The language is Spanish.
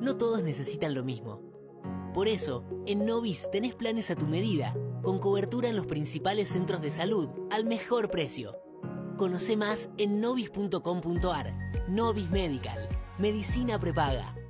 No todos necesitan lo mismo. Por eso, en Novis tenés planes a tu medida, con cobertura en los principales centros de salud, al mejor precio. Conoce más en novis.com.ar. Novis Medical. Medicina prepaga.